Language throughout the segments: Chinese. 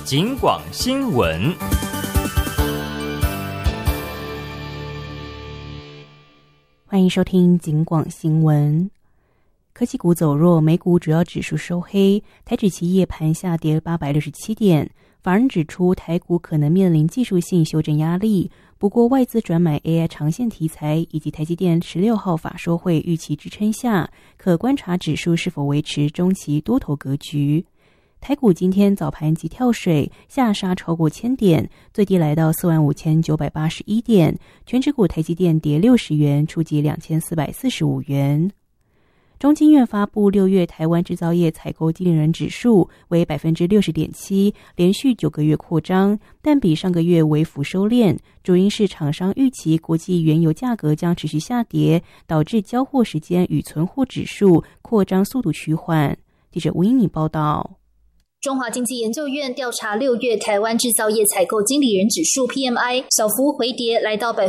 警广新闻。 欢迎收听警广新闻。科技股走弱，美股主要指数收黑，台指期夜盘下跌867点。法人指出，台股可能面临技术性修正压力，不过外资转买 AI 长线题材以及台积电16号法说会预期支撑下，可观察指数是否维持中期多头格局。台股今天早盘急跳水，下杀超过1000点，最低来到45981点，全指股台积电跌60元，触及2445元。中经院发布6月台湾制造业采购经理人指数为 60.7%， 连续9个月扩张，但比上个月微幅收敛，主因是厂商预期国际原油价格将持续下跌，导致交货时间与存货指数扩张速度趋缓。记者吴英敏报道。 中华经济研究院调查6月台湾制造业采购经理人指数 PMI 小幅回跌，来到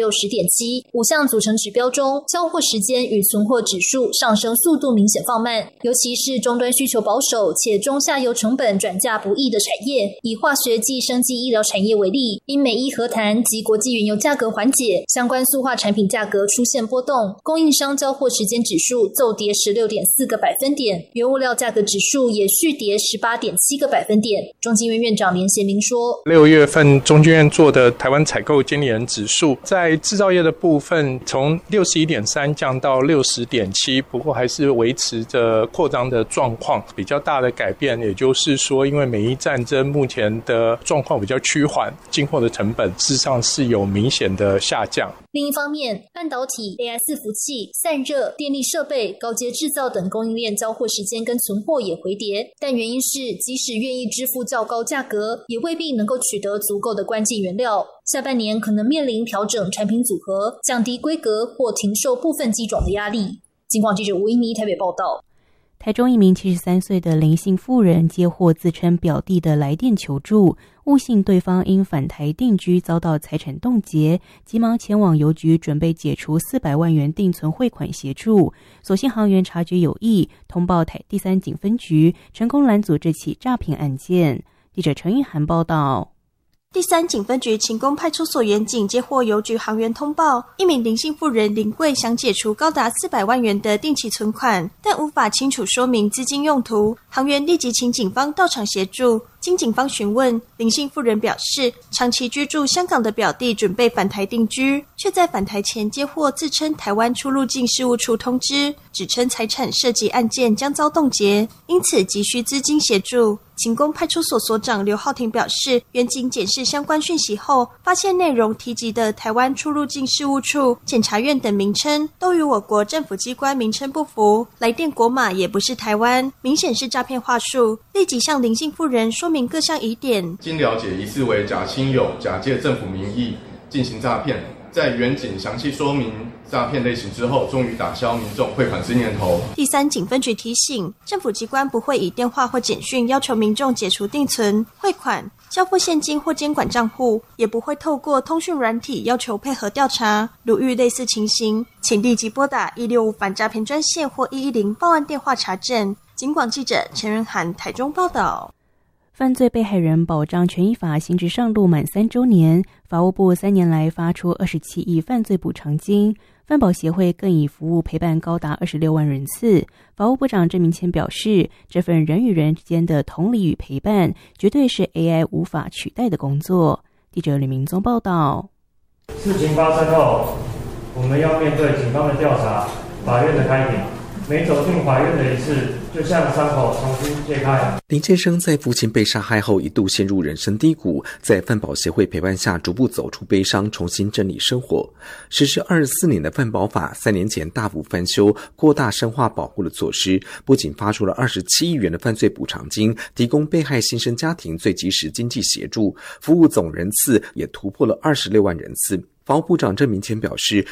60.7%。5项组成指标中，交货时间与存货指数上升速度明显放慢，尤其是终端需求保守且中下游成本转嫁不易的产业，以化学暨生技医疗产业为例，因美伊和谈及国际原油价格缓解，相关塑化产品价格出现波动，供应商交货时间指数骤跌 16.4 个百分点，原物料价格指数也续跌 18.7个百分点。中经院院长连协明说 ，6月份中经院做的台湾采购经理人指数，在制造业的部分从 61.3 降到 60.7， 不过还是维持着扩张的状况。比较大的改变，也就是说，因为美伊战争目前的状况比较趋缓，进货的成本事实上是有明显的下降。 另一方面，半导体、AI 伺服器、散热、电力设备、高阶制造等供应链交货时间跟存货也回跌，但原因是即使愿意支付较高价格，也未必能够取得足够的关键原料。下半年可能面临调整产品组合、降低规格或停售部分机种的压力。警广记者吴英妮台北报道。 台中一名73岁的林姓妇人接获自称表弟的来电求助，误信对方因返台定居遭到财产冻结，急忙前往邮局准备解除400万元定存汇款协助，所幸行员察觉有异，通报台第3警分局，成功拦阻这起诈骗案件。记者陈玉涵报道。 第3警分局勤工派出所员警接获邮局行员通报，一名林姓妇人林贵想解除高达400万元的定期存款，但无法清楚说明资金用途，行员立即请警方到场协助。经警方询问，林姓妇人表示，长期居住香港的表弟准备返台定居，却在返台前接获自称台湾出入境事务处通知，指称财产涉及案件将遭冻结，因此急需资金协助。勤工派出所所长刘浩庭表示，员警检视相关讯息后，发现内容提及的台湾出入境事务处、检察院等名称都与我国政府机关名称不符，来电国码也不是台湾，明显是诈骗话术，立即向林姓妇人说明各项疑点。 经了解，疑似为假亲友假借政府名义进行诈骗，在员警详细说明诈骗类型之后，终于打消民众汇款之念头。 第3警分局提醒，政府机关不会以电话或简讯要求民众解除定存、汇款、交付现金或监管账户，也不会透过通讯软体要求配合调查。如遇类似情形，请立即拨打165反诈骗专线或110报案电话查证。警广记者陈仁涵台中报道。 犯罪被害人保障权益法新制上路满3周年，法务部3年来发出27亿犯罪补偿金，犯保协会更已服务陪伴高达26万人次。法务部长郑明谦表示，这份人与人之间的同理与陪伴，绝对是 AI 无法取代的工作。记者李明宗报道。 事情发生后，我们要面对警方的调查、法院的开庭。每走进法院的一次，就像伤口重新揭开。 林先生在父亲被杀害后一度陷入人生低谷，在犯保协会陪伴下逐步走出悲伤，重新整理生活。实施24年的犯保法3年前大幅翻修，扩大深化保护的措施，不仅发出了27亿元的犯罪补偿金，提供被害新生家庭最及时经济协助，服务总人次也突破了26万人次。法务部长郑明谦表示，